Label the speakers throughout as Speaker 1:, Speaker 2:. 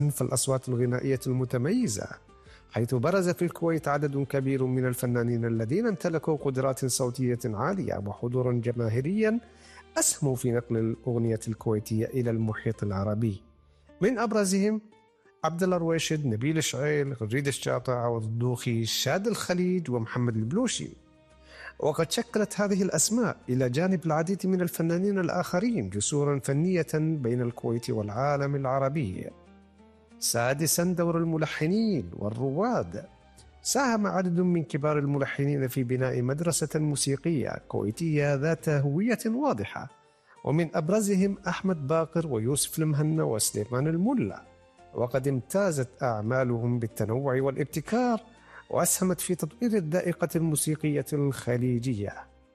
Speaker 1: في الأصوات الغنائية المتميزة، حيث برز في الكويت عدد كبير من الفنانين الذين امتلكوا قدرات صوتية عالية وحضورا جماهيريا أسهموا في نقل الأغنية الكويتية إلى المحيط العربي. من أبرزهم عبد الله الرويشد، نبيل الشعيل، رشيد الشاطر، عوض الدوخي، شاد الخليج، ومحمد البلوشي. وقد شكلت هذه الأسماء إلى جانب العديد من الفنانين الآخرين جسورا فنية بين الكويت والعالم العربي. سادسا، دور الملحنين والرواد. ساهم عدد من كبار الملحنين في بناء مدرسة موسيقية كويتية ذات هوية واضحة، ومن أبرزهم أحمد باقر ويوسف المهنا وسليمان الملا، وقد امتازت أعمالهم بالتنوع والابتكار وأسهمت في تطوير الذائقة الموسيقية الخليجية.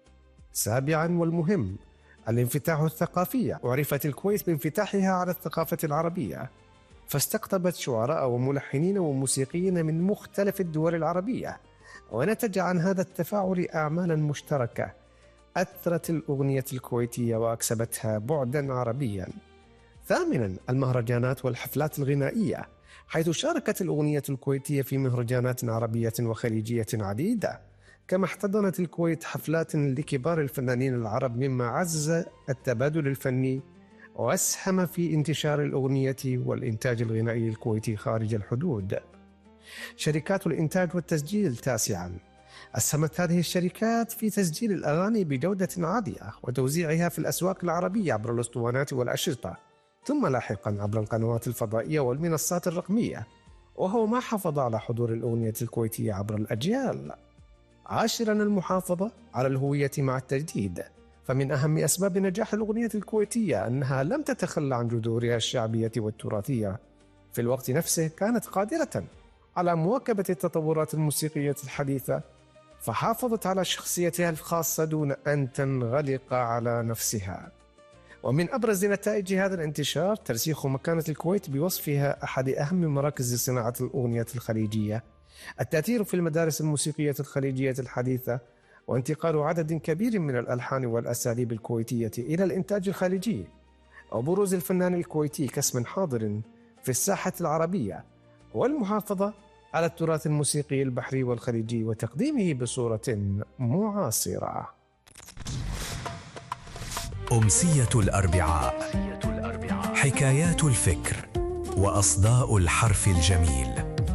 Speaker 1: سابعا والمهم، الانفتاح الثقافي. عرفت الكويت بانفتاحها على الثقافة العربية، فاستقطبت شعراء وملحنين وموسيقيين من مختلف الدول العربية، ونتج عن هذا التفاعل أعمالا مشتركة أثرت الأغنية الكويتية وأكسبتها بعدا عربيا. ثامنا، المهرجانات والحفلات الغنائية، حيث شاركت الأغنية الكويتية في مهرجانات عربية وخليجية عديدة، كما احتضنت الكويت حفلات لكبار الفنانين العرب، مما عزز التبادل الفني وأسهم في انتشار الأغنية والإنتاج الغنائي الكويتي خارج الحدود. شركات الإنتاج والتسجيل. تاسعا، أسهمت هذه الشركات في تسجيل الأغاني بجودة عالية وتوزيعها في الأسواق العربية عبر الأسطوانات والأشرطة، ثم لاحقا عبر القنوات الفضائية والمنصات الرقمية، وهو ما حافظ على حضور الأغنية الكويتية عبر الأجيال. عاشرا، المحافظة على الهوية مع التجديد، فمن أهم أسباب نجاح الأغنية الكويتية أنها لم تتخلى عن جذورها الشعبية والتراثية. في الوقت نفسه كانت قادرة على مواكبة التطورات الموسيقية الحديثة، فحافظت على شخصيتها الخاصة دون أن تنغلق على نفسها. ومن أبرز نتائج هذا الانتشار ترسيخ مكانة الكويت بوصفها أحد أهم مراكز صناعة الأغنية الخليجية، التأثير في المدارس الموسيقية الخليجية الحديثة، وانتقال عدد كبير من الألحان والأساليب الكويتية إلى الإنتاج الخليجي، وبروز الفنان الكويتي كاسم حاضر في الساحة العربية، والمحافظة على التراث الموسيقي البحري والخليجي وتقديمه بصورة معاصرة.
Speaker 2: أمسية الأربعاء، حكايات الفكر وأصداء الحرف الجميل.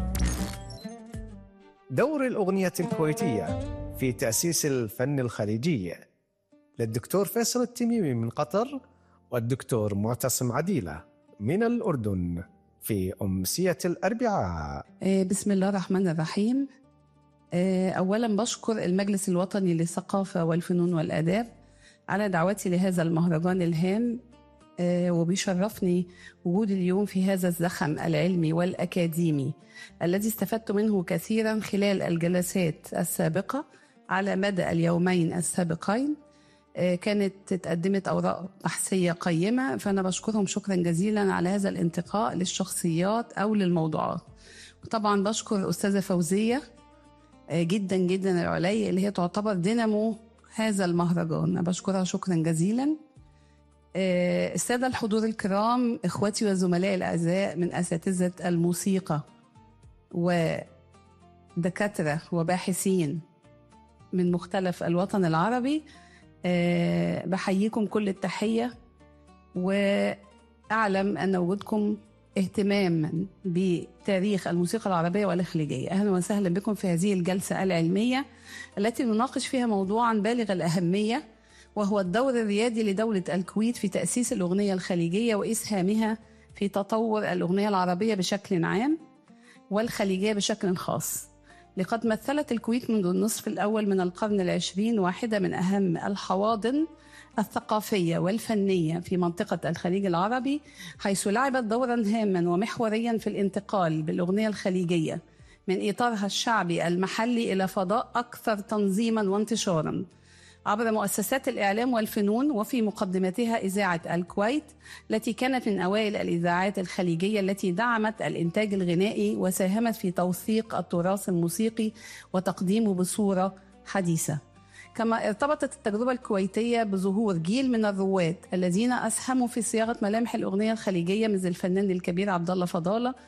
Speaker 1: دور الأغنية الكويتية في تأسيس الفن الخليجي، للدكتور فيصل التميمي من قطر والدكتور معتصم عديلة من الأردن في أمسية الأربعاء.
Speaker 3: بسم الله الرحمن الرحيم. أولا بشكر المجلس الوطني للثقافة والفنون والآداب على دعوتي لهذا المهرجان الهام، وبيشرفني وجود اليوم في هذا الزخم العلمي والأكاديمي الذي استفدت منه كثيرا خلال الجلسات السابقة على مدى اليومين السابقين. كانت اتقدمت أوراق بحثية قيمة، فأنا بشكرهم شكرا جزيلا على هذا الانتقاء للشخصيات أو للموضوعات. وطبعا بشكر أستاذة فوزية جدا جدا العلي اللي هي تعتبر دينامو هذا المهرجان، بشكرها شكرا جزيلا. السادة الحضور الكرام، إخوتي وزملائي الأعزاء من أساتذة الموسيقى ودكاترة وباحثين من مختلف الوطن العربي، بحييكم كل التحية، وأعلم أن وجودكم اهتماما بتاريخ الموسيقى العربية والخليجية. أهلا وسهلا بكم في هذه الجلسة العلمية التي نناقش فيها موضوعا بالغ الأهمية، وهو الدور الريادي لدولة الكويت في تأسيس الأغنية الخليجية وإسهامها في تطور الأغنية العربية بشكل عام والخليجية بشكل خاص. لقد مثلت الكويت منذ النصف الأول من القرن العشرين واحدة من أهم الحواضن الثقافية والفنية في منطقة الخليج العربي، حيث لعبت دورا هاما ومحوريا في الانتقال بالأغنية الخليجية من إطارها الشعبي المحلي إلى فضاء أكثر تنظيما وانتشارا عبر مؤسسات الإعلام والفنون، وفي مقدمتها إذاعة الكويت التي كانت من أوائل الإذاعات الخليجية التي دعمت الإنتاج الغنائي وساهمت في توثيق التراث الموسيقي وتقديمه بصورة حديثة. كما ارتبطت التجربة الكويتية بظهور جيل من الرواد الذين أسهموا في صياغة ملامح الأغنية الخليجية، مثل الفنان الكبير عبد الله فضالة